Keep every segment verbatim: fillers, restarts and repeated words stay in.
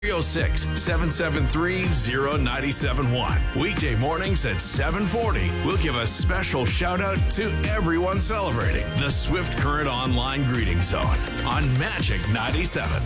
three oh six, seven seven three, oh nine seven one. Weekday mornings at seven forty. We'll give a special shout out to everyone celebrating the Swift Current Online Greeting Zone on Magic ninety-seven.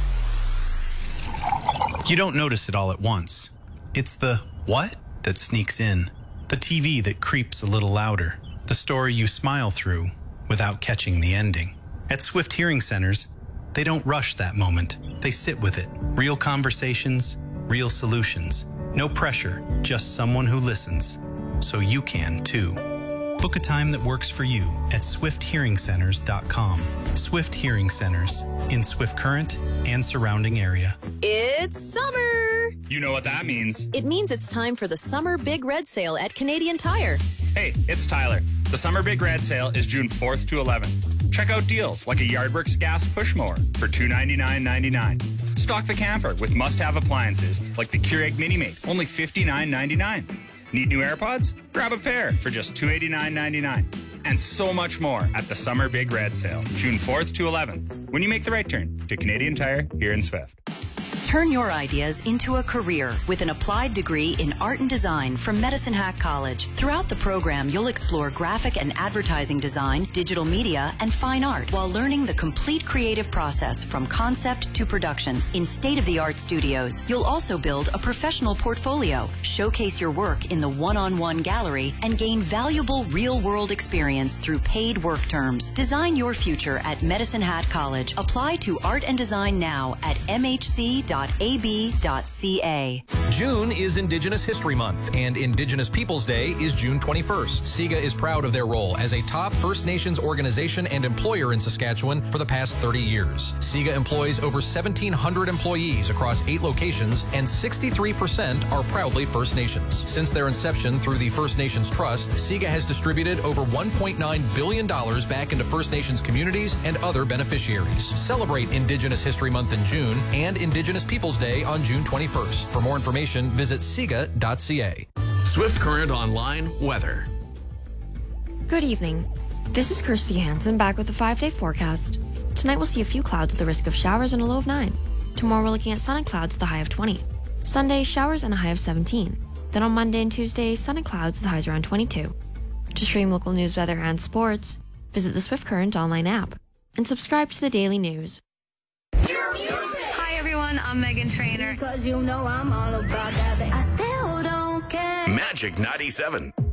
You don't notice it all at once. It's the what that sneaks in, the T V that creeps a little louder, the story you smile through without catching the ending. At Swift Hearing Centers, they don't rush that moment. They sit with it. Real conversations, real solutions. No pressure, just someone who listens. So you can too. Book a time that works for you at swift hearing centers dot com. Swift Hearing Centers in Swift Current and surrounding area. It's summer! You know what that means. It means it's time for the Summer Big Red Sale at Canadian Tire. Hey, it's Tyler. The Summer Big Red Sale is June fourth to eleventh. Check out deals like a Yardworks gas push mower for two hundred ninety-nine dollars and ninety-nine cents. Stock the camper with must-have appliances like the Keurig Mini-Mate, only fifty-nine ninety-nine. Need new AirPods? Grab a pair for just two hundred eighty-nine ninety-nine. And so much more at the Summer Big Red Sale, June fourth to eleventh, when you make the right turn to Canadian Tire here in Swift. Turn your ideas into a career with an applied degree in art and design from Medicine Hat College. Throughout the program, you'll explore graphic and advertising design, digital media, and fine art while learning the complete creative process from concept to production in state-of-the-art studios. You'll also build a professional portfolio, showcase your work in the one-on-one gallery, and gain valuable real-world experience through paid work terms. Design your future at Medicine Hat College. Apply to art and design now at m h c dot a b dot c a. June is Indigenous History Month, and Indigenous Peoples Day is June twenty-first. SIGA is proud of their role as a top First Nations organization and employer in Saskatchewan for the past thirty years. SIGA employs over seventeen hundred employees across eight locations, and sixty-three percent are proudly First Nations. Since their inception through the First Nations Trust, SIGA has distributed over one point nine billion dollars back into First Nations communities and other beneficiaries. Celebrate Indigenous History Month in June and Indigenous Peoples Day on June twenty-first. For more information, visit siga dot c a. Swift Current Online Weather. Good evening. This is Kirsty Hansen back with a five-day forecast. Tonight we'll see a few clouds with a risk of showers and a low of nine. Tomorrow we're looking at sun and clouds with a high of twenty. Sunday, showers and a high of seventeen. Then on Monday and Tuesday, sun and clouds with highs around twenty-two. To stream local news, weather, and sports, visit the Swift Current online app and subscribe to the daily news. Hi everyone, I'm Megan Trainor. Because you know I'm all about that. I still don't care. Magic ninety-seven.